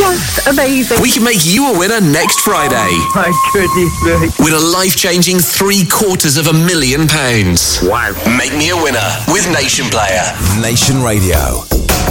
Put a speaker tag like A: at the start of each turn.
A: That's amazing.
B: We can make you a winner next Friday.
A: My goodness me.
B: With a life-changing £750,000.
C: Wow.
B: Make me a winner with Nation Player.
D: Nation Radio.